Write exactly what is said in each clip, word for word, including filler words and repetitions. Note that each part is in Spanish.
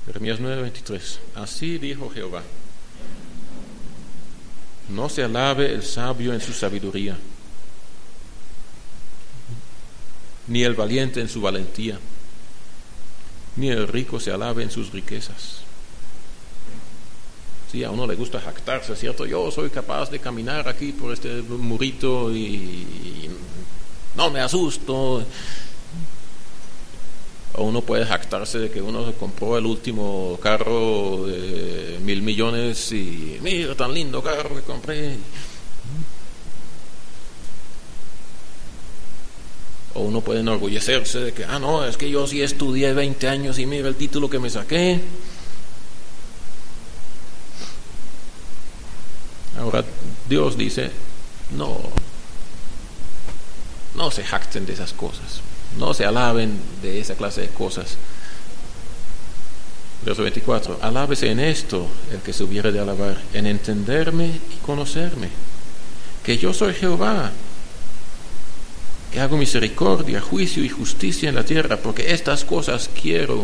Jeremías nueve veintitrés. Así dijo Jehová: no se alabe el sabio en su sabiduría, ni el valiente en su valentía, ni el rico se alabe en sus riquezas. Sí, a uno le gusta jactarse, ¿cierto? Yo soy capaz de caminar aquí por este murito y, y no me asusto. O uno puede jactarse de que uno compró el último carro de mil millones y mira tan lindo carro que compré. O uno puede enorgullecerse de que, ah, no, es que yo sí estudié veinte años y mira el título que me saqué. Ahora Dios dice, no, no se jacten de esas cosas, no se alaben de esa clase de cosas. Verso veinticuatro, alábese en esto el que se hubiere de alabar, en entenderme y conocerme, que yo soy Jehová, que hago misericordia, juicio y justicia en la tierra, porque estas cosas quiero.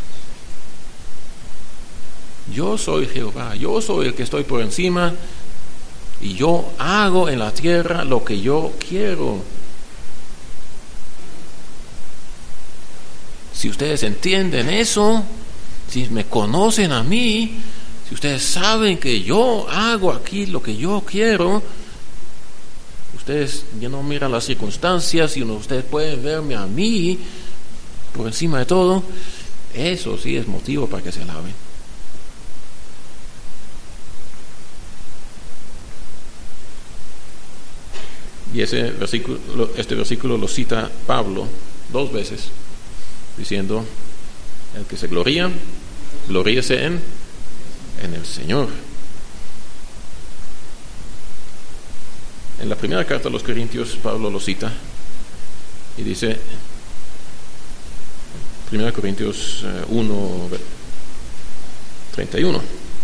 Yo soy Jehová, yo soy el que estoy por encima, y yo hago en la tierra lo que yo quiero. Si ustedes entienden eso, si me conocen a mí, si ustedes saben que yo hago aquí lo que yo quiero, ustedes ya no miran las circunstancias, sino ustedes pueden verme a mí por encima de todo. Eso sí es motivo para que se alaben. Y ese versículo, este versículo lo cita Pablo dos veces, diciendo, el que se gloría, gloríese en, en el Señor. En la primera carta a los Corintios, Pablo lo cita y dice, primera Corintios uno, treinta y uno,